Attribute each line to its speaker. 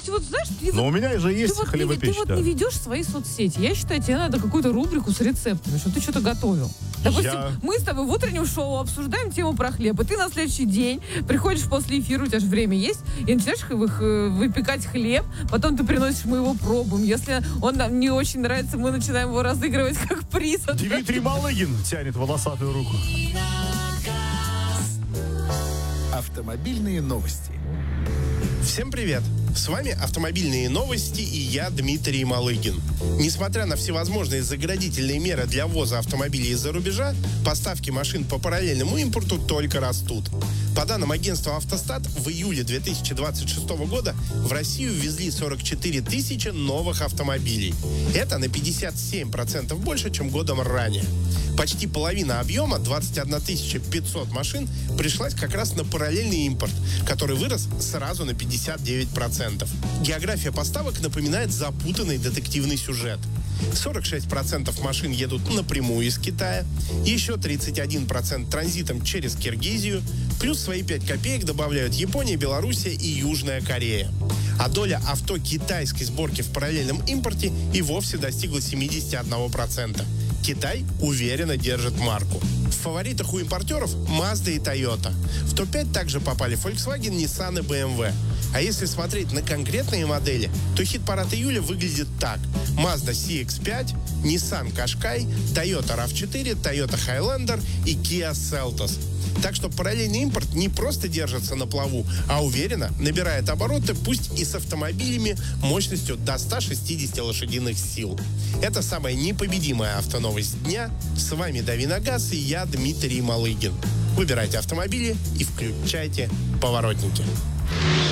Speaker 1: вот знаешь,
Speaker 2: Но у меня же есть
Speaker 1: ты
Speaker 2: хлебопечь.
Speaker 1: вот не ведешь свои соцсети. Я считаю, тебе надо какую-то рубрику с рецептами, что ты что-то готовил. Допустим, мы с тобой в утреннем шоу обсуждаем тему про хлеб, и ты на следующий день приходишь после эфира, у тебя же время есть, и начинаешь выпекать хлеб, потом ты приносишь, мы его пробуем. Если он нам не очень нравится, мы начинаем его разыгрывать как приз.
Speaker 2: Дмитрий Малыгин тянет волосатую руку.
Speaker 3: Автомобильные новости.
Speaker 4: Всем привет! С вами «Автомобильные новости» и я, Дмитрий Малыгин. Несмотря на всевозможные заградительные меры для ввоза автомобилей из-за рубежа, поставки машин по параллельному импорту только растут. По данным агентства «Автостат», в июле 2026 года в Россию ввезли 44 тысячи новых автомобилей. Это на 57% больше, чем годом ранее. Почти половина объема, 21 500 машин, пришлась как раз на параллельный импорт, который вырос сразу на 59%. География поставок напоминает запутанный детективный сюжет. 46% машин едут напрямую из Китая, еще 31% транзитом через Киргизию, плюс свои 5 копеек добавляют Япония, Белоруссия и Южная Корея. А доля авто китайской сборки в параллельном импорте и вовсе достигла 71%. Китай уверенно держит марку. В фаворитах у импортеров Mazda и Toyota. В топ-5 также попали Volkswagen, Nissan и BMW. А если смотреть на конкретные модели, то хит-парад июля выглядит так. Mazda CX-5, Nissan Qashqai, Toyota RAV4, Toyota Highlander и Kia Seltos. Так что параллельный импорт не просто держится на плаву, а уверенно набирает обороты, пусть и с автомобилями мощностью до 160 лошадиных сил. Это самая непобедимая автоновость дня. С вами Дави на газ и я, Дмитрий Малыгин. Выбирайте автомобили и включайте поворотники.